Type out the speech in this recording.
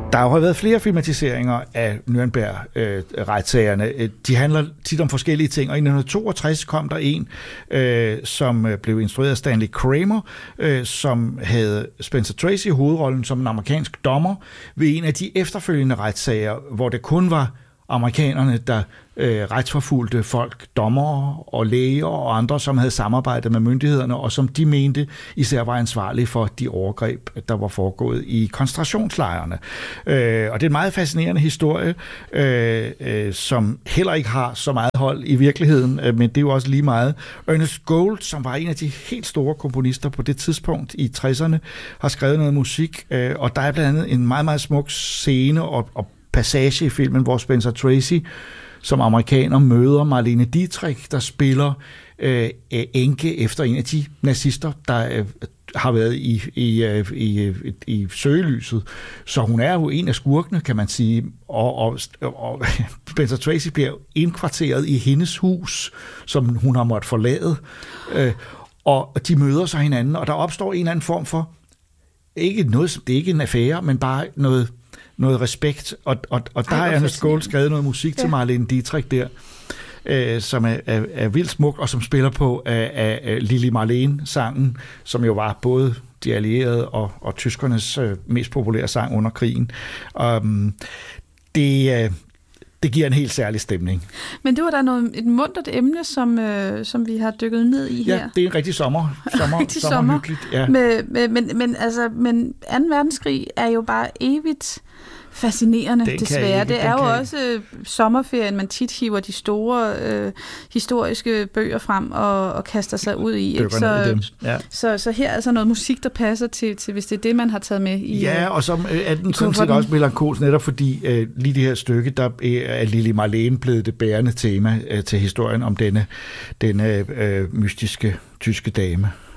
Der har jo været flere filmatiseringer af Nürnberg-retssagerne. De handler tit om forskellige ting, og i 1962 kom der en, som blev instrueret af Stanley Kramer, som havde Spencer Tracy i hovedrollen som en amerikansk dommer ved en af de efterfølgende retssager, hvor det kun var amerikanerne, der retsforfulgte folk, dommere og læger og andre, som havde samarbejdet med myndighederne, og som de mente især var ansvarlige for de overgreb, der var foregået i koncentrationslejrene. Og det er en meget fascinerende historie, som heller ikke har så meget hold i virkeligheden, men det er jo også lige meget. Ernest Gold, som var en af de helt store komponister på det tidspunkt i 60'erne, har skrevet noget musik, og der er blandt andet en meget, meget smuk scene og passage i filmen, hvor Spencer Tracy som amerikaner møder Marlene Dietrich, der spiller enke efter en af de nazister, der har været i søgelyset. Så hun er jo en af skurkene, kan man sige, og Spencer Tracy bliver indkvarteret i hendes hus, som hun har måttet forlade, og de møder så hinanden, og der opstår en eller anden form for, det er ikke en affære, men bare noget respekt, og der har Ernest Gold skrevet noget musik til Marlene Dietrich der, som er vildt smukt, og som spiller på af Lili Marlene-sangen, som jo var både de allierede og tyskernes mest populære sang under krigen. Det giver en helt særlig stemning. Men det var da et muntert emne, som vi har dykket ned i her. Ja, det er en rigtig sommerhyggeligt. Ja. Men 2. verdenskrig er jo bare evigt fascinerende, desværre. Det er jo også sommerferien, man tit hiver de store historiske bøger frem og kaster sig ud i. Så her er altså noget musik, der passer til, hvis det er det, man har taget med i. Ja, og som er den sådan set også melankolsk, netop fordi lige det her stykke, der er Lili Marlene blevet det bærende tema til historien om denne mystiske tyske dame.